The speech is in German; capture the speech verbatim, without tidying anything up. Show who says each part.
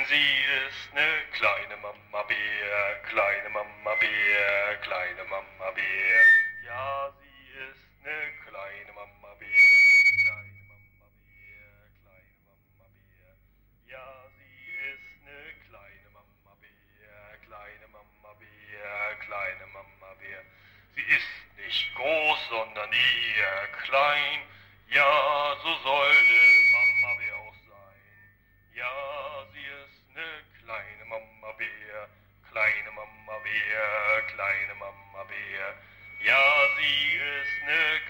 Speaker 1: sie ist ne kleine Mama Bär, kleine Mama Bär, kleine Mama Bär. Ja, sie ist ne kleine Mama Bär, kleine Mama Bär, kleine Mama Bär. Ja, sie ist ne kleine Mama Bär, kleine Mama Bär, kleine Mama Bär. Sie ist nicht groß, sondern eher klein. Ja, so sollte Mama Bär auch sein. Ja, sie ist ne kleine Mama Bär, kleine Mama Bär, kleine Mama Bär. Ja, sie ist ne